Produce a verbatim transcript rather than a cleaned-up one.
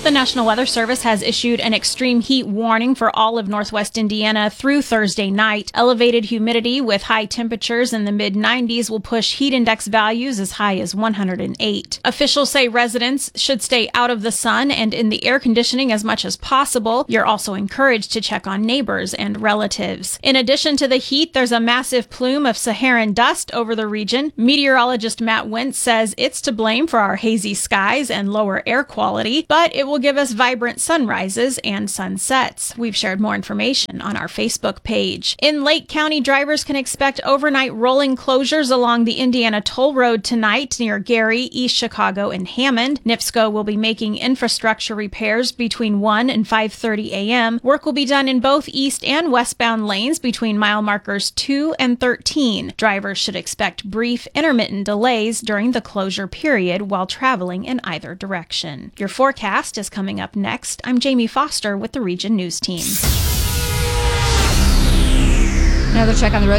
The National Weather Service has issued an extreme heat warning for all of northwest Indiana through Thursday night. Elevated humidity with high temperatures in the mid nineties will push heat index values as high as one hundred eight. Officials say residents should stay out of the sun and in the air conditioning as much as possible. You're also encouraged to check on neighbors and relatives. In addition to the heat, there's a massive plume of Saharan dust over the region. Meteorologist Matt Wentz says it's to blame for our hazy skies and lower air quality, but it will give us vibrant sunrises and sunsets. We've shared more information on our Facebook page. In Lake County, drivers can expect overnight rolling closures along the Indiana Toll Road tonight near Gary, East Chicago, and Hammond. NIPSCO will be making infrastructure repairs between one and five thirty a.m. Work will be done in both east and westbound lanes between mile markers two and thirteen. Drivers should expect brief, intermittent delays during the closure period while traveling in either direction. Your forecast is coming up next. I'm Jamie Foster with the Region News Team. Another check on the roads.